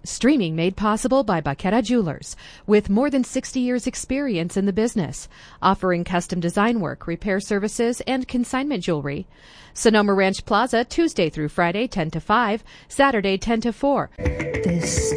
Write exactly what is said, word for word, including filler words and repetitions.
Streaming made possible by Baqueta Jewelers, with more than sixty years experience in the business, offering custom design work, repair services, and consignment jewelry. Sonoma Ranch Plaza, Tuesday through Friday, ten to five, Saturday, ten to four. This